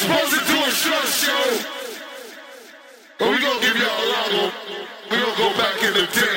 Supposed to do a short show, but we gonna give y'all a long one. We gonna go back in the day.